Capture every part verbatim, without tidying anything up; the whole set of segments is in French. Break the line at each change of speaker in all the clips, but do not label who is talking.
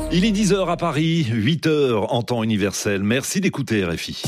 Il est dix heures à Paris, huit heures en temps universel. Merci d'écouter R F I.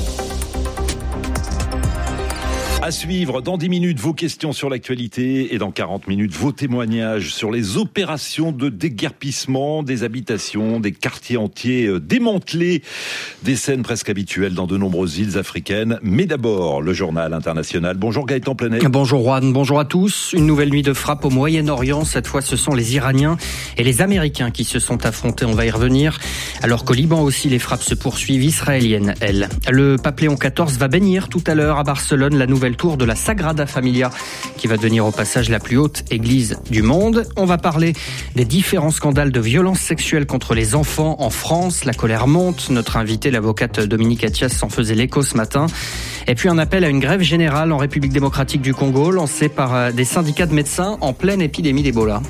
À suivre dans dix minutes vos questions sur l'actualité et dans quarante minutes vos témoignages sur les opérations de déguerpissement des habitations, des quartiers entiers démantelés, des scènes presque habituelles dans de nombreuses îles africaines. Mais d'abord, le journal international. Bonjour Gaëtan Plenet.
Bonjour Juan, bonjour à tous. Une nouvelle nuit de frappe au Moyen-Orient. Cette fois, ce sont les Iraniens et les Américains qui se sont affrontés. On va y revenir. Alors qu'au Liban aussi, les frappes se poursuivent israéliennes, elles. Le pape Léon quatorze va bénir tout à l'heure à Barcelone la nouvelle tour de la Sagrada Familia qui va devenir au passage la plus haute église du monde. On va parler des différents scandales de violences sexuelles contre les enfants en France. La colère monte. Notre invitée, l'avocate Dominique Attias, s'en faisait l'écho ce matin. Et puis un appel à une grève générale en République démocratique du Congo lancée par des syndicats de médecins en pleine épidémie d'Ebola.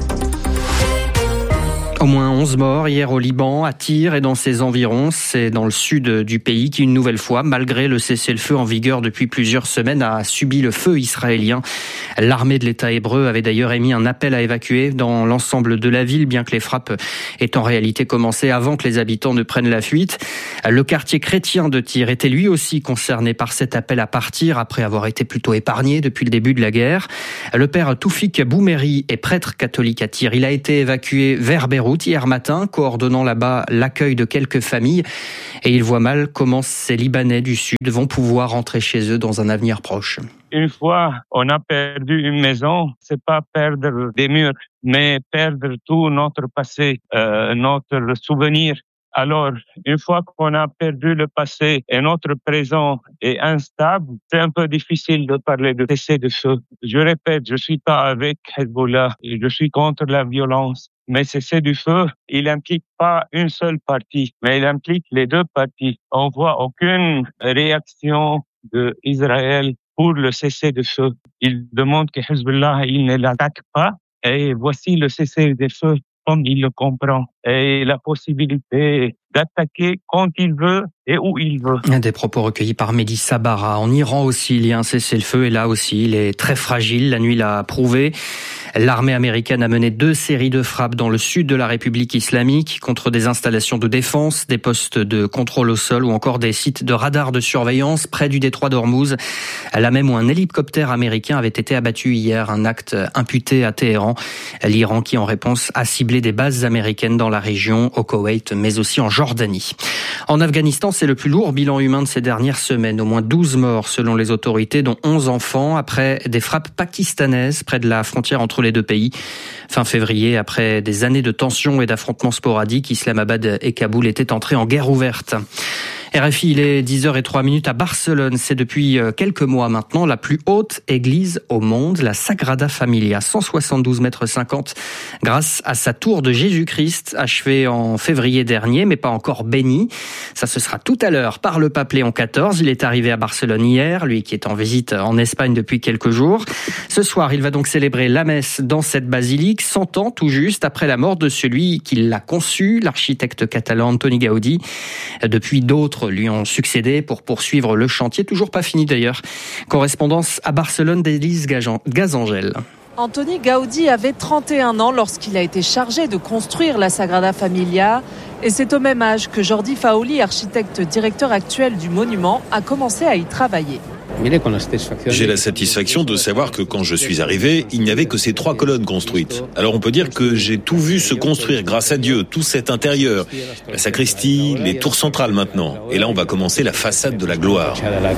Au moins onze morts hier au Liban, à Tyr et dans ses environs. C'est dans le sud du pays qui, une nouvelle fois, malgré le cessez-le-feu en vigueur depuis plusieurs semaines, a subi le feu israélien. L'armée de l'État hébreu avait d'ailleurs émis un appel à évacuer dans l'ensemble de la ville, bien que les frappes aient en réalité commencé avant que les habitants ne prennent la fuite. Le quartier chrétien de Tyr était lui aussi concerné par cet appel à partir après avoir été plutôt épargné depuis le début de la guerre. Le père Toufik Boumeri est prêtre catholique à Tyr. Il a été évacué vers Beyrouth hier matin, coordonnant là-bas l'accueil de quelques familles. Et il voit mal comment ces Libanais du Sud vont pouvoir rentrer chez eux dans un avenir proche.
Une fois on a perdu une maison, c'est pas perdre des murs, mais perdre tout notre passé, euh, notre souvenir. Alors, une fois qu'on a perdu le passé et notre présent est instable, c'est un peu difficile de parler de cessez de feu. Je répète, je suis pas avec Hezbollah et je suis contre la violence. Mais cessez du feu, il implique pas une seule partie, mais il implique les deux parties. On voit aucune réaction de Israël pour le cessez de feu. Il demande que Hezbollah, il ne l'attaque pas. Et voici le cessez des feux comme il le comprend. Et la possibilité d'attaquer quand il veut et où il veut.
Des propos recueillis par Mehdi Sabara. En Iran aussi, il y a un cessez-le-feu et là aussi, il est très fragile. La nuit l'a prouvé. L'armée américaine a mené deux séries de frappes dans le sud de la République islamique contre des installations de défense, des postes de contrôle au sol ou encore des sites de radars de surveillance près du détroit d'Ormuz. Là même où un hélicoptère américain avait été abattu hier, un acte imputé à Téhéran. L'Iran qui en réponse a ciblé des bases américaines dans la région, au Koweït, mais aussi en Jordanie. En Afghanistan, c'est le plus lourd bilan humain de ces dernières semaines. Au moins douze morts selon les autorités, dont onze enfants, après des frappes pakistanaises près de la frontière entre les deux pays. Fin février, après des années de tensions et d'affrontements sporadiques, Islamabad et Kaboul étaient entrés en guerre ouverte. R F I, il est dix heures zéro trois à Barcelone. C'est depuis quelques mois maintenant la plus haute église au monde, la Sagrada Familia, cent soixante-douze mètres cinquante, grâce à sa tour de Jésus-Christ, achevée en février dernier, mais pas encore bénie. Ça, ce sera tout à l'heure par le pape Léon quatorze. Il est arrivé à Barcelone hier, lui qui est en visite en Espagne depuis quelques jours. Ce soir, il va donc célébrer la messe dans cette basilique, cent ans tout juste après la mort de celui qui l'a conçu, l'architecte catalan Antoni Gaudi. Depuis, d'autres lui ont succédé pour poursuivre le chantier, toujours pas fini d'ailleurs. Correspondance à Barcelone d'Élise Gazangel.
Antoni Gaudi avait trente et un ans lorsqu'il a été chargé de construire la Sagrada Familia. Et c'est au même âge que Jordi Fauli, architecte directeur actuel du monument, a commencé à y travailler.
J'ai la satisfaction de savoir que quand je suis arrivé, il n'y avait que ces trois colonnes construites. Alors on peut dire que j'ai tout vu se construire grâce à Dieu, tout cet intérieur, la sacristie, les tours centrales maintenant. Et là on va commencer la façade de la gloire.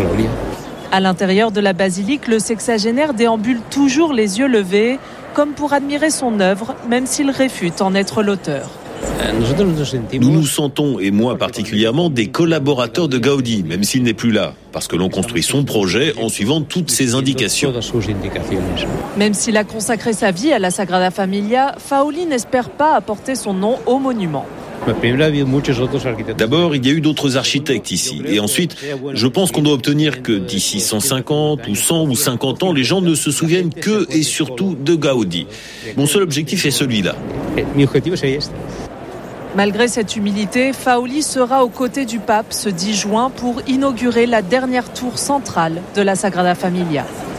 À l'intérieur de la basilique, le sexagénaire déambule toujours les yeux levés, comme pour admirer son œuvre, même s'il réfute en être l'auteur.
Nous nous sentons, et moi particulièrement, des collaborateurs de Gaudi, même s'il n'est plus là, parce que l'on construit son projet en suivant toutes ses indications.
Même s'il a consacré sa vie à la Sagrada Familia, Fauli n'espère pas apporter son nom au monument.
D'abord, il y a eu d'autres architectes ici. Et ensuite, je pense qu'on doit obtenir que d'ici cent cinquante ou cent ou cinquante ans, les gens ne se souviennent que et surtout de Gaudi. Mon seul objectif est celui-là.
Malgré cette humilité, Fauli sera aux côtés du pape ce dix juin pour inaugurer la dernière tour centrale de la Sagrada Familia.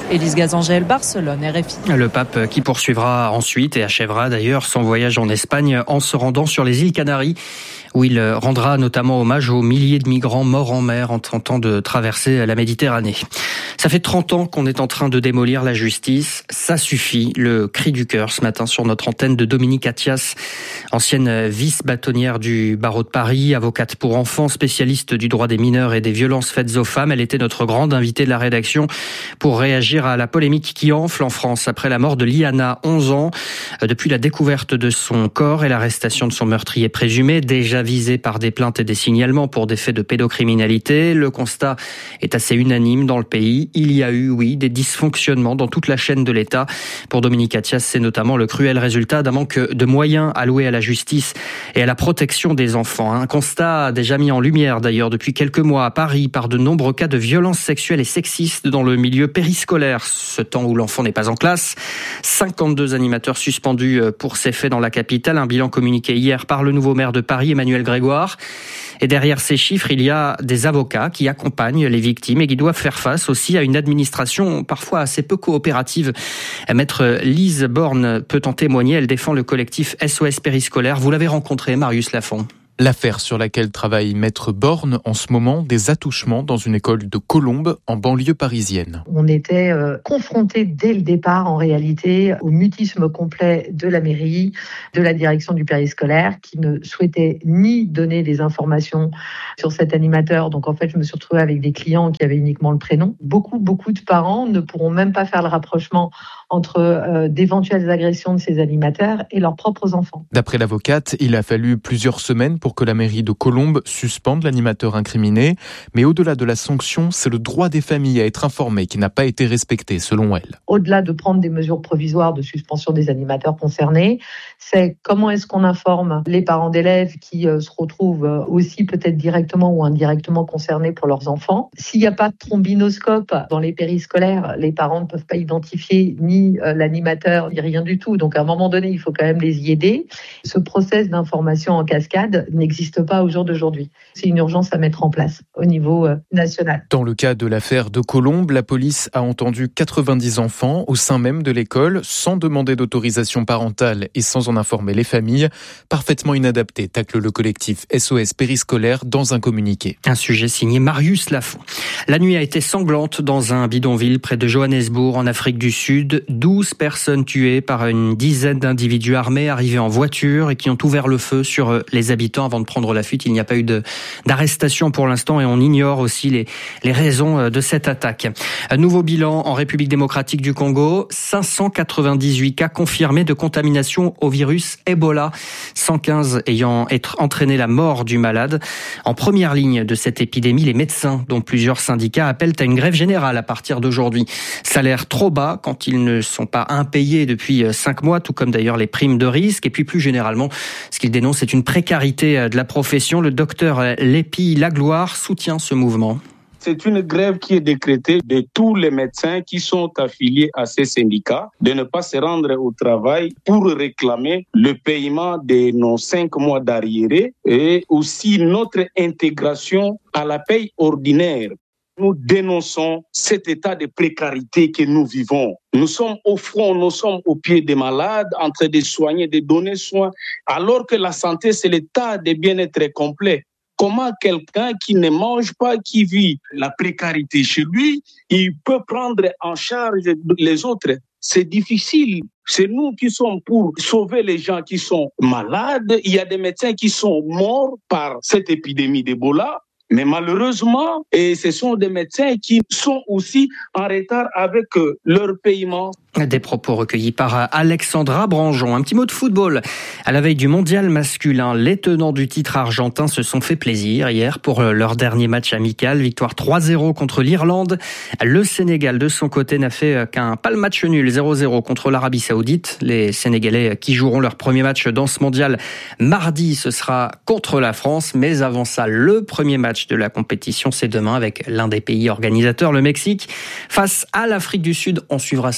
Élise Gazangel, Barcelone, R F I.
Le pape qui poursuivra ensuite et achèvera d'ailleurs son voyage en Espagne en se rendant sur les îles Canaries, où il rendra notamment hommage aux milliers de migrants morts en mer en tentant de traverser la Méditerranée. Ça fait trente ans qu'on est en train de démolir la justice. Ça suffit. Le cri du cœur ce matin sur notre antenne de Dominique Attias, ancienne vice-bâtonnière du barreau de Paris, avocate pour enfants, spécialiste du droit des mineurs et des violences faites aux femmes. Elle était notre grande invitée de la rédaction pour réagir à la polémique qui enfle en France après la mort de Liana, onze ans. Depuis la découverte de son corps et l'arrestation de son meurtrier présumé, déjà visé par des plaintes et des signalements pour des faits de pédocriminalité, le constat est assez unanime dans le pays. Il y a eu, oui, des dysfonctionnements dans toute la chaîne de l'État. Pour Dominique Attias, c'est notamment le cruel résultat d'un manque de moyens alloués à la justice et à la protection des enfants. Un constat déjà mis en lumière d'ailleurs depuis quelques mois à Paris par de nombreux cas de violences sexuelles et sexistes dans le milieu périscolaire, ce temps où l'enfant n'est pas en classe. cinquante-deux animateurs suspendus pour ces faits dans la capitale, un bilan communiqué hier par le nouveau maire de Paris, Emmanuel Grégoire. Et derrière ces chiffres, il y a des avocats qui accompagnent les victimes et qui doivent faire face aussi à une administration parfois assez peu coopérative. Maître Lise Borne peut en témoigner. Elle défend le collectif S O S Périscolaire. Vous l'avez rencontré, Marius Lafont.
L'affaire sur laquelle travaille Maître Borne en ce moment, des attouchements dans une école de Colombes en banlieue parisienne.
On était euh, confrontés dès le départ en réalité au mutisme complet de la mairie, de la direction du périscolaire qui ne souhaitait ni donner des informations sur cet animateur. Donc en fait, je me suis retrouvée avec des clients qui avaient uniquement le prénom. Beaucoup, beaucoup de parents ne pourront même pas faire le rapprochement entre euh, d'éventuelles agressions de ces animateurs et leurs propres enfants.
D'après l'avocate, il a fallu plusieurs semaines pour que la mairie de Colombes suspende l'animateur incriminé. Mais au-delà de la sanction, c'est le droit des familles à être informées qui n'a pas été respecté, selon elle.
Au-delà de prendre des mesures provisoires de suspension des animateurs concernés, c'est comment est-ce qu'on informe les parents d'élèves qui euh, se retrouvent aussi peut-être directement ou indirectement concernés pour leurs enfants. S'il n'y a pas de trombinoscope dans les périscolaires, les parents ne peuvent pas identifier ni euh, l'animateur, ni rien du tout. Donc à un moment donné, il faut quand même les y aider. Ce process d'information en cascade n'existe pas au jour d'aujourd'hui. C'est une urgence à mettre en place au niveau euh, national.
Dans le cas de l'affaire de Colombes, la police a entendu quatre-vingt-dix enfants au sein même de l'école sans demander d'autorisation parentale et sans en informer les familles. Parfaitement inadapté, tacle le collectif S O S Périscolaire dans un communiqué.
Un sujet signé Marius Lafont. La nuit a été sanglante dans un bidonville près de Johannesburg en Afrique du Sud. douze personnes tuées par une dizaine d'individus armés arrivés en voiture et qui ont ouvert le feu sur les habitants avant de prendre la fuite. Il n'y a pas eu de, d'arrestation pour l'instant et on ignore aussi les, les raisons de cette attaque. Un nouveau bilan en République démocratique du Congo. cinq cent quatre-vingt-dix-huit cas confirmés de contamination au virus Ebola. cent quinze ayant entraîné la mort du malade. En première ligne de cette épidémie, les médecins, dont plusieurs syndicats appellent à une grève générale à partir d'aujourd'hui. Salaire trop bas quand ils ne sont pas impayés depuis cinq mois, tout comme d'ailleurs les primes de risque. Et puis plus généralement, ce qu'ils dénoncent, c'est une précarité de la profession. Le docteur Lépi Lagloire soutient ce mouvement.
C'est une grève qui est décrétée de tous les médecins qui sont affiliés à ces syndicats de ne pas se rendre au travail pour réclamer le paiement de nos cinq mois d'arriérés et aussi notre intégration à la paye ordinaire. Nous dénonçons cet état de précarité que nous vivons. Nous sommes au front, nous sommes au pied des malades, en train de soigner, de donner soin, alors que la santé, c'est l'état de bien-être complet. Comment quelqu'un qui ne mange pas, qui vit la précarité chez lui, il peut prendre en charge les autres? C'est difficile. C'est nous qui sommes pour sauver les gens qui sont malades. Il y a des médecins qui sont morts par cette épidémie d'Ebola. Mais malheureusement, et ce sont des médecins qui sont aussi en retard avec leur paiement.
Des propos recueillis par Alexandra Branjon. Un petit mot de football. À la veille du mondial masculin, les tenants du titre argentin se sont fait plaisir hier pour leur dernier match amical. Victoire trois zéro contre l'Irlande. Le Sénégal, de son côté, n'a fait qu'un pas le match nul zéro zéro contre l'Arabie Saoudite. Les Sénégalais qui joueront leur premier match dans ce mondial mardi, ce sera contre la France. Mais avant ça, le premier match de la compétition, c'est demain avec l'un des pays organisateurs, le Mexique, face à l'Afrique du Sud. On suivra ça évidemment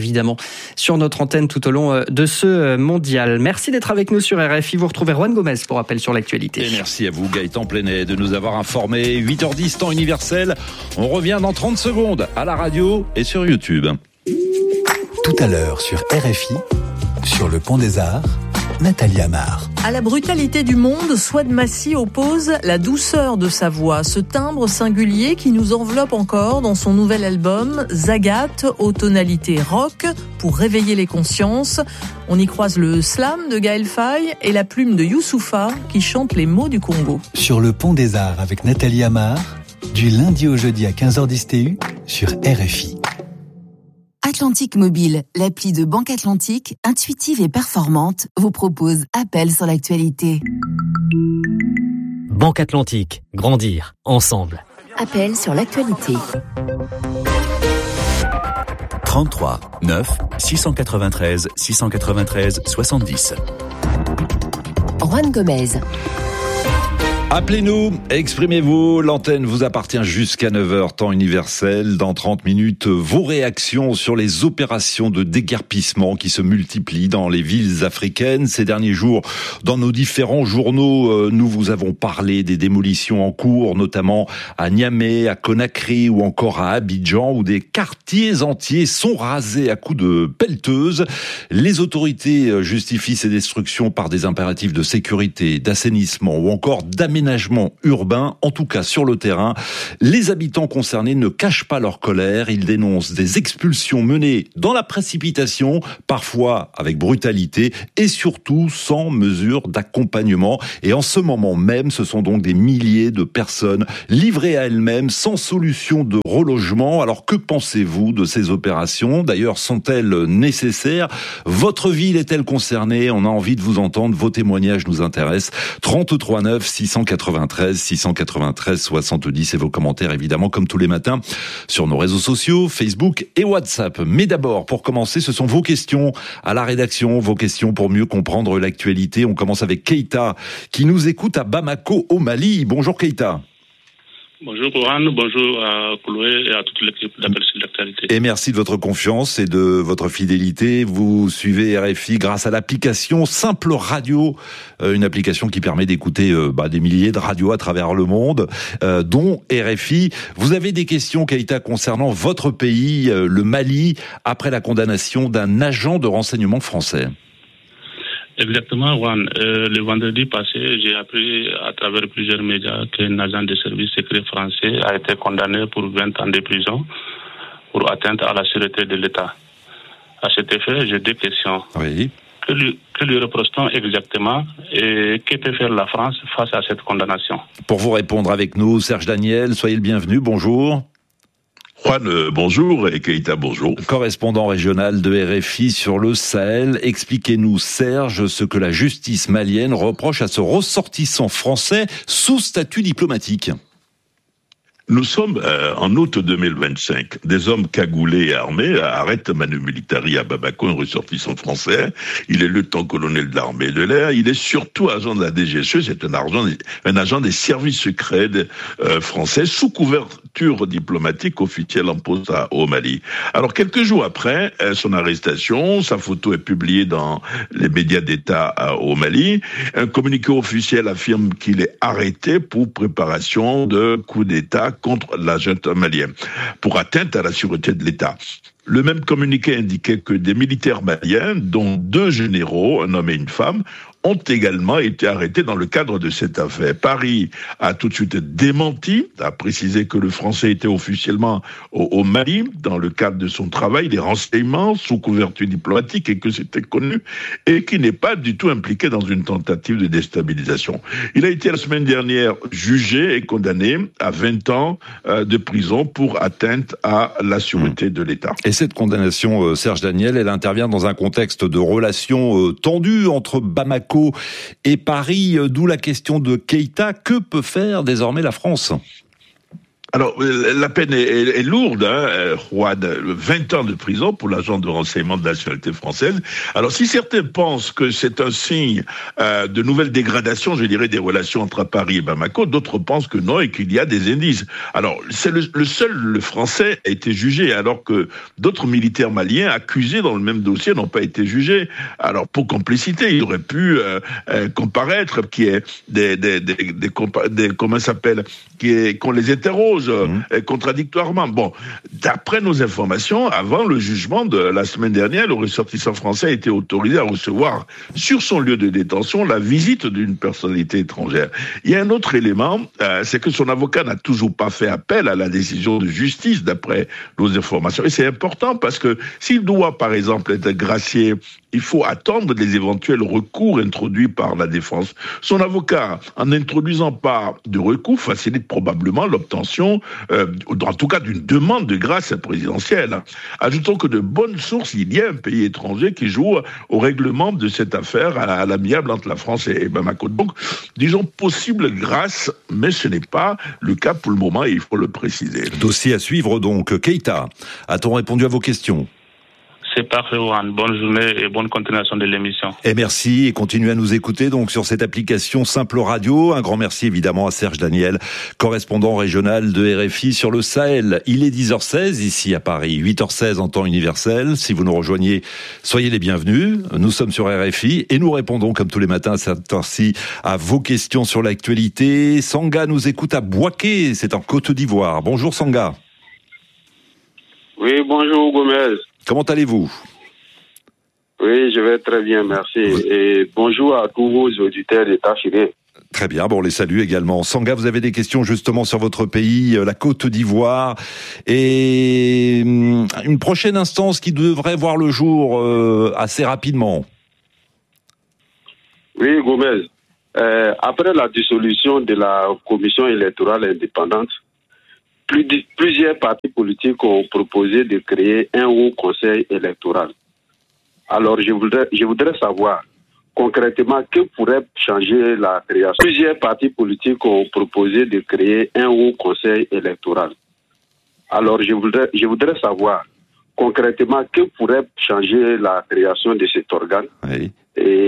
évidemment sur notre antenne tout au long de ce mondial. Merci d'être avec nous sur R F I. Vous retrouvez Juan Gomez pour rappel sur l'actualité.
Et merci à vous Gaëtan Plenet de nous avoir informés. huit heures dix temps universel. On revient dans trente secondes à la radio et sur YouTube.
Tout à l'heure sur R F I, sur le Pont des Arts, Nathalie Amar.
À la brutalité du monde, Souad Massi oppose la douceur de sa voix, ce timbre singulier qui nous enveloppe encore dans son nouvel album Zagat, aux tonalités rock, pour réveiller les consciences. On y croise le slam de Gaël Faye et la plume de Youssoupha qui chante les mots du Congo.
Sur le Pont des Arts avec Nathalie Amar, du lundi au jeudi à quinze heures dix T U sur R F I.
Atlantique Mobile, l'appli de Banque Atlantique, intuitive et performante, vous propose Appel sur l'actualité.
Banque Atlantique, grandir ensemble.
Appel sur l'actualité.
trente-trois neuf six cent quatre-vingt-treize six cent quatre-vingt-treize soixante-dix.
Juan Gomez.
Appelez-nous, exprimez-vous, l'antenne vous appartient jusqu'à neuf heures, temps universel. Dans trente minutes, vos réactions sur les opérations de déguerpissement qui se multiplient dans les villes africaines. Ces derniers jours, dans nos différents journaux, nous vous avons parlé des démolitions en cours, notamment à Niamey, à Conakry ou encore à Abidjan, où des quartiers entiers sont rasés à coups de pelleteuses. Les autorités justifient ces destructions par des impératifs de sécurité, d'assainissement ou encore d'aménagement urbain. En tout cas, sur le terrain, les habitants concernés ne cachent pas leur colère. Ils dénoncent des expulsions menées dans la précipitation, parfois avec brutalité et surtout sans mesure d'accompagnement. Et en ce moment même, ce sont donc des milliers de personnes livrées à elles-mêmes sans solution de relogement. Alors que pensez-vous de ces opérations ? D'ailleurs, sont-elles nécessaires ? Votre ville est-elle concernée ? On a envie de vous entendre. Vos témoignages nous intéressent. trente-trois neuf six cent quatre-vingt-treize six cent quatre-vingt-treize soixante-dix et vos commentaires évidemment comme tous les matins sur nos réseaux sociaux, Facebook et WhatsApp. Mais d'abord, pour commencer, ce sont vos questions à la rédaction, vos questions pour mieux comprendre l'actualité. On commence avec Keïta qui nous écoute à Bamako au Mali. Bonjour Keïta.
Bonjour Juan, bonjour à Chloé et à toute l'équipe d'Appel sur l'actualité.
Et merci de votre confiance et de votre fidélité. Vous suivez R F I grâce à l'application Simple Radio, une application qui permet d'écouter euh, bah, des milliers de radios à travers le monde, euh, dont R F I. Vous avez des questions, Keïta, concernant votre pays, euh, le Mali, après la condamnation d'un agent de renseignement français.
Exactement, Juan. Euh, le vendredi passé, j'ai appris à travers plusieurs médias qu'un agent de service secret français a été condamné pour vingt ans de prison pour atteinte à la sûreté de l'État. À cet effet, j'ai deux questions.
Oui.
Que lui, que lui reproche-t-on exactement et que peut faire la France face à cette condamnation ?
Pour vous répondre avec nous, Serge Daniel, soyez le bienvenu. Bonjour.
Juan, euh, bonjour, et Keïta, bonjour.
Correspondant régional de R F I sur le Sahel, expliquez-nous, Serge, ce que la justice malienne reproche à ce ressortissant français sous statut diplomatique.
Nous sommes euh, en août deux mille vingt-cinq. Des hommes cagoulés et armés arrêtent Manu Militari à Bamako, un ressortissant français. Il est lieutenant-colonel de l'armée de l'air. Il est surtout agent de la D G S E. C'est un agent, un agent des services secrets euh, français sous couverture diplomatique officielle en poste au Mali. Alors, quelques jours après euh, son arrestation, sa photo est publiée dans les médias d'État euh, au Mali. Un communiqué officiel affirme qu'il est arrêté pour préparation de coup d'État contre l'agent malien, pour atteinte à la sûreté de l'État. Le même communiqué indiquait que des militaires maliens, dont deux généraux, un homme et une femme, ont également été arrêtés dans le cadre de cette affaire. Paris a tout de suite démenti, a précisé que le Français était officiellement au, au Mali dans le cadre de son travail, des renseignements sous couverture diplomatique et que c'était connu et qui n'est pas du tout impliqué dans une tentative de déstabilisation. Il a été la semaine dernière jugé et condamné à vingt ans de prison pour atteinte à la sûreté de l'État.
Et cette condamnation, Serge Daniel, elle intervient dans un contexte de relations tendues entre Bamako et Paris, d'où la question de Keïta. Que peut faire désormais la France ?
Alors, la peine est, est, est lourde, hein, Juan, vingt ans de prison pour l'agent de renseignement de nationalité française. Alors, si certains pensent que c'est un signe euh, de nouvelle dégradation, je dirais, des relations entre Paris et Bamako, d'autres pensent que non et qu'il y a des indices. Alors, c'est le, le seul, le français, a été jugé, alors que d'autres militaires maliens accusés dans le même dossier n'ont pas été jugés. Alors, pour complicité, il aurait pu euh, euh, comparaître, qui est des, des, des, des, des, des comment ça s'appelle, qui est, qu'on les interroge Mmh. contradictoirement. Bon, d'après nos informations, avant le jugement de la semaine dernière, le ressortissant français a été autorisé à recevoir sur son lieu de détention la visite d'une personnalité étrangère. Il y a un autre élément, euh, c'est que son avocat n'a toujours pas fait appel à la décision de justice, d'après nos informations. Et c'est important parce que s'il doit, par exemple, être gracié, il faut attendre les éventuels recours introduits par la défense. Son avocat, en n'introduisant pas de recours, facilite probablement l'obtention, euh, en tout cas d'une demande de grâce présidentielle. Ajoutons que de bonnes sources, il y a un pays étranger qui joue au règlement de cette affaire à, à l'amiable entre la France et Bamako. Donc, disons possible grâce, mais ce n'est pas le cas pour le moment et il faut le préciser.
Dossier à suivre donc. Keïta, a-t-on répondu à vos questions ?
C'est parfait, Juan. Bonne journée et bonne continuation de l'émission.
Et merci, et continuez à nous écouter donc sur cette application Simple Radio. Un grand merci évidemment à Serge Daniel, correspondant régional de R F I sur le Sahel. Il est dix heures seize ici à Paris, huit heures seize en temps universel. Si vous nous rejoignez, soyez les bienvenus. Nous sommes sur R F I et nous répondons comme tous les matins à cette heure-ci à vos questions sur l'actualité. Sanga nous écoute à Bouaké, c'est en Côte d'Ivoire. Bonjour Sanga.
Oui, bonjour Gomez.
Comment allez-vous ?
Oui, je vais très bien, merci. Oui. Et bonjour à tous vos auditeurs d'État chilien.
Très bien, bon, on les salue également. Sanga, vous avez des questions justement sur votre pays, la Côte d'Ivoire, et une prochaine instance qui devrait voir le jour euh, assez rapidement.
Oui, Gomez. Euh, après la dissolution de la commission électorale indépendante, plusieurs partis politiques ont proposé de créer un haut conseil électoral. Alors, je voudrais, je voudrais savoir concrètement que pourrait changer la création. Plusieurs partis politiques ont proposé de créer un haut conseil électoral. Alors, je voudrais, je voudrais savoir concrètement que pourrait changer la création de cet organe.
Oui.
Et